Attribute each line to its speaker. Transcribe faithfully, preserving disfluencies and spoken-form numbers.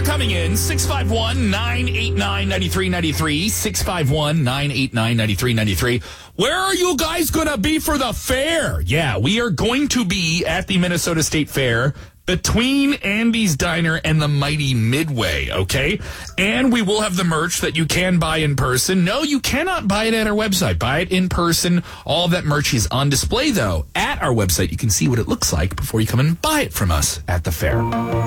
Speaker 1: coming in. six five one, nine eight nine, nine three nine three. six five one, nine eight nine, nine three nine three. Where are you guys going to be for the fair? Yeah, we are going to be at the Minnesota State Fair between Andy's Diner and the Mighty Midway, okay? And we will have the merch that you can buy in person. No, you cannot buy it at our website. Buy it in person. All of that merch is on display, though, at our website. You can see what it looks like before you come and buy it from us at the fair.